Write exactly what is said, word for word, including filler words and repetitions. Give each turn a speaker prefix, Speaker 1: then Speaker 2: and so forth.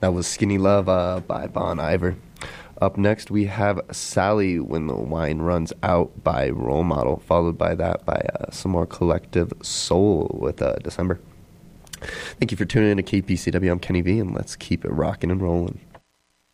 Speaker 1: That was Skinny Love uh, by Bon Iver. Up next, we have Sally, When the Wine Runs Out by Role Model, followed by that by uh, some more Collective Soul with uh, December. Thank you for tuning in to K P C W. I'm Kenny V, and let's keep it rocking and rolling.